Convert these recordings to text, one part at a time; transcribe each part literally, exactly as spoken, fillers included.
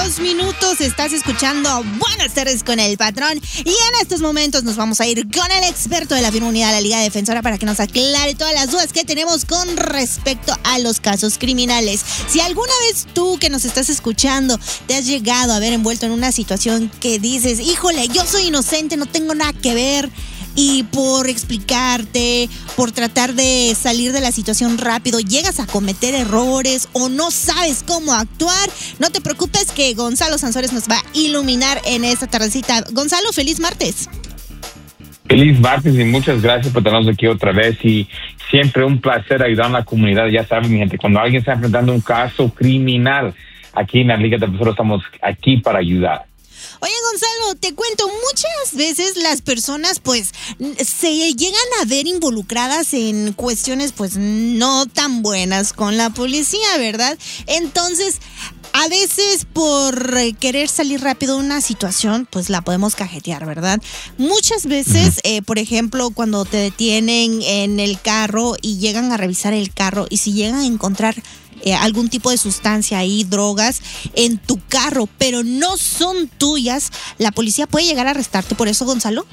dos minutos. Estás escuchando Buenas Tardes con el Patrón. Y en estos momentos nos vamos a ir con el experto de la firma unidad de la Liga Defensora para que nos aclare todas las dudas que tenemos con respecto a los casos criminales. Si alguna vez tú que nos estás escuchando te has llegado a ver envuelto en una situación que dices, híjole, yo soy inocente, no tengo nada que ver, y por explicarte, por tratar de salir de la situación rápido, llegas a cometer errores o no sabes cómo actuar, no te preocupes que Gonzalo Sansores nos va a iluminar en esta tardecita. Gonzalo, feliz martes. Feliz martes y muchas gracias por tenernos aquí otra vez, y siempre un placer ayudar a la comunidad. Ya saben, mi gente, cuando alguien está enfrentando un caso criminal, aquí en la Liga Defensora estamos aquí para ayudar. Oye, Gonzalo, te cuento, muchas veces las personas pues se llegan a ver involucradas en cuestiones pues no tan buenas con la policía, ¿verdad? Entonces, a veces por querer salir rápido de una situación, pues la podemos cajetear, ¿verdad? Muchas veces, eh, por ejemplo, cuando te detienen en el carro y llegan a revisar el carro, y si llegan a encontrar Eh, algún tipo de sustancia ahí, drogas, en tu carro, pero no son tuyas, ¿la policía puede llegar a arrestarte por eso, Gonzalo?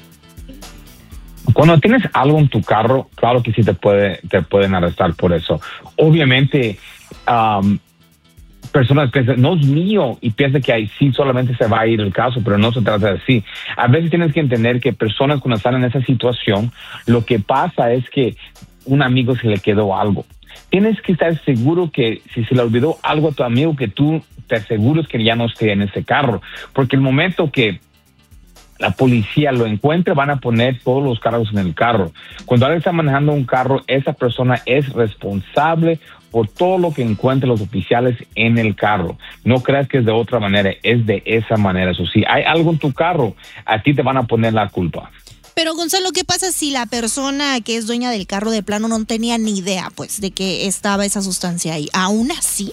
Cuando tienes algo en tu carro, claro que sí te puede te pueden arrestar por eso. Obviamente, um, personas piensan, no es mío, y piensan que ahí sí solamente se va a ir el caso, pero no se trata de así. A veces tienes que entender que personas cuando están en esa situación, lo que pasa es que un amigo se le quedó algo. Tienes que estar seguro que si se le olvidó algo a tu amigo, que tú te asegures que ya no esté en ese carro. Porque el momento que la policía lo encuentre, van a poner todos los cargos en el carro. Cuando alguien está manejando un carro, esa persona es responsable por todo lo que encuentren los oficiales en el carro. No creas que es de otra manera, es de esa manera. Eso sí, hay algo en tu carro, a ti te van a poner la culpa. Pero, Gonzalo, ¿qué pasa si la persona que es dueña del carro de plano no tenía ni idea, pues, de que estaba esa sustancia ahí? ¿Aún así?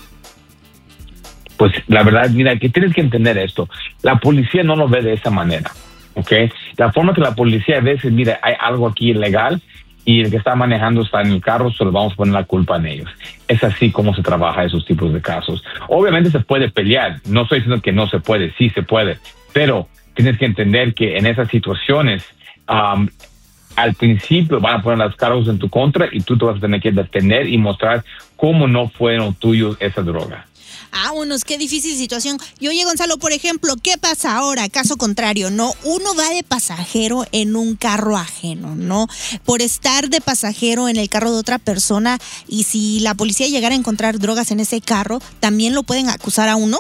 Pues, la verdad, mira, que tienes que entender esto. La policía no lo ve de esa manera, ¿ok? La forma que la policía ve es, mira, hay algo aquí ilegal y el que está manejando está en el carro, solo vamos a poner la culpa en ellos. Es así como se trabaja esos tipos de casos. Obviamente se puede pelear. No estoy diciendo que no se puede, sí se puede, pero tienes que entender que en esas situaciones, um, al principio van a poner los cargos en tu contra y tú te vas a tener que detener y mostrar cómo no fueron tuyos esa droga. Ah, bueno, qué difícil situación. Y oye, Gonzalo, por ejemplo, ¿qué pasa ahora? Caso contrario, ¿no? Uno va de pasajero en un carro ajeno, ¿no? Por estar de pasajero en el carro de otra persona, y si la policía llegara a encontrar drogas en ese carro, ¿también lo pueden acusar a uno?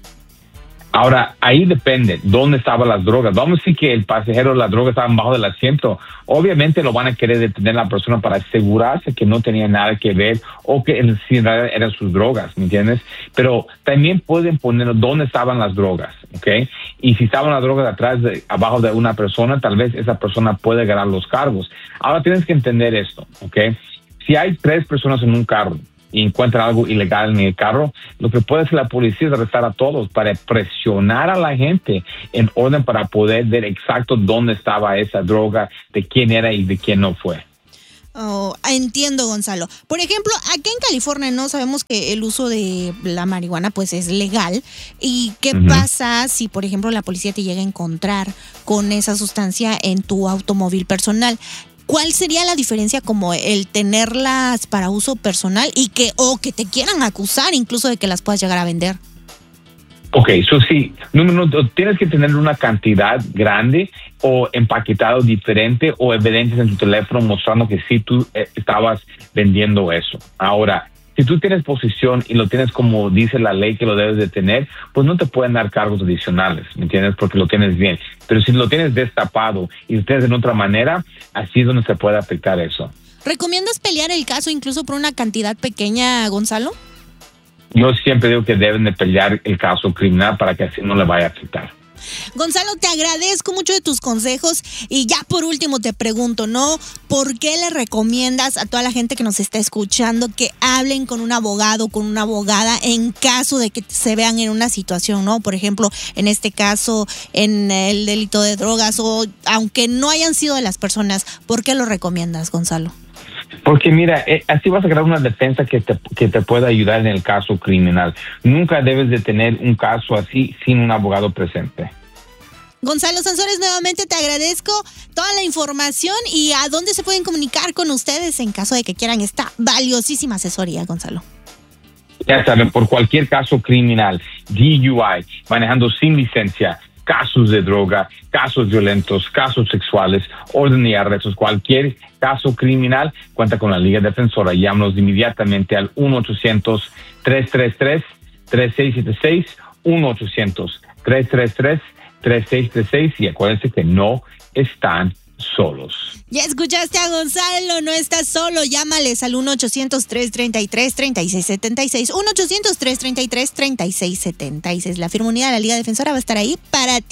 Ahora, ahí depende dónde estaban las drogas. Vamos a decir que el pasajero de las drogas estaban bajo del asiento. Obviamente lo van a querer detener a la persona para asegurarse que no tenía nada que ver o que en realidad eran sus drogas, ¿me entiendes? Pero también pueden poner dónde estaban las drogas, ¿ok? Y si estaban las drogas atrás, de, abajo de una persona, tal vez esa persona puede ganar los cargos. Ahora tienes que entender esto, ¿ok? Si hay tres personas en un carro y encuentra algo ilegal en el carro, lo que puede hacer la policía es arrestar a todos para presionar a la gente en orden para poder ver exacto dónde estaba esa droga, de quién era y de quién no fue. Oh, entiendo, Gonzalo. Por ejemplo, aquí en California no sabemos que el uso de la marihuana pues es legal. ¿Y qué uh-huh. pasa si, por ejemplo, la policía te llega a encontrar con esa sustancia en tu automóvil personal? ¿Cuál sería la diferencia como el tenerlas para uso personal y que o que te quieran acusar incluso de que las puedas llegar a vender? Ok, eso sí, no, no, no, tienes que tener una cantidad grande o empaquetado diferente o evidencias en tu teléfono mostrando que sí tú eh, estabas vendiendo eso. Ahora, si tú tienes posesión y lo tienes como dice la ley que lo debes de tener, pues no te pueden dar cargos adicionales, ¿me entiendes? Porque lo tienes bien. Pero si lo tienes destapado y lo tienes de otra manera, así es donde se puede afectar eso. ¿Recomiendas pelear el caso incluso por una cantidad pequeña, Gonzalo? Yo siempre digo que deben de pelear el caso criminal para que así no le vaya a afectar. Gonzalo, te agradezco mucho de tus consejos y ya por último te pregunto, ¿no? ¿Por qué le recomiendas a toda la gente que nos está escuchando que hablen con un abogado, con una abogada en caso de que se vean en una situación, ¿no? Por ejemplo, en este caso, en el delito de drogas o aunque no hayan sido de las personas, ¿por qué lo recomiendas, Gonzalo? Porque mira, eh, así vas a crear una defensa que te, que te pueda ayudar en el caso criminal. Nunca debes de tener un caso así sin un abogado presente. Gonzalo Sansores, nuevamente te agradezco toda la información y a dónde se pueden comunicar con ustedes en caso de que quieran esta valiosísima asesoría, Gonzalo. Ya saben, por cualquier caso criminal, D U I, manejando sin licencia, casos de droga, casos violentos, casos sexuales, orden y arrestos, cualquier caso criminal, cuenta con la Liga Defensora. Llámanos inmediatamente al uno ochocientos, tres tres tres, tres seis siete seis, uno ochocientos, tres tres tres, tres seis siete seis y acuérdense que no están solos. Ya escuchaste a Gonzalo, no estás solo, llámales al uno ochocientos, tres treinta y tres, treinta y seis setenta y seis, uno ochocientos, tres treinta y tres, treinta y seis setenta y seis. La firma unida de la Liga Defensora va a estar ahí para ti.